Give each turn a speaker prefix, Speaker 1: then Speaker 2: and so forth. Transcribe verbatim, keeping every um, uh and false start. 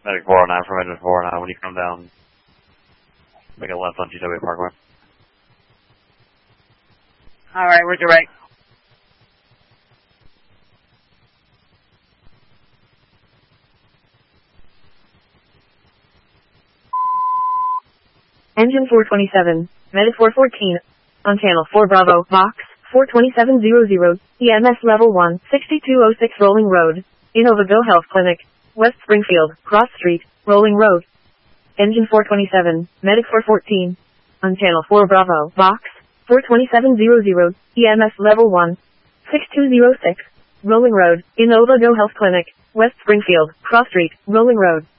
Speaker 1: Medic four oh nine from engine four oh nine. When you come down, make a left on G W Parkway.
Speaker 2: Alright, where's your right?
Speaker 3: Engine four twenty-seven, Medic four fourteen, on channel four Bravo, box, four twenty-seven hundred, E M S level one, sixty-two oh six Rolling Road, Innova Go Health Clinic, West Springfield, Cross Street, Rolling Road. Engine four twenty-seven, Medic four fourteen, on channel four Bravo, box, four twenty-seven hundred, E M S level one, sixty-two oh six, Rolling Road, Innova Go Health Clinic, West Springfield, Cross Street, Rolling Road.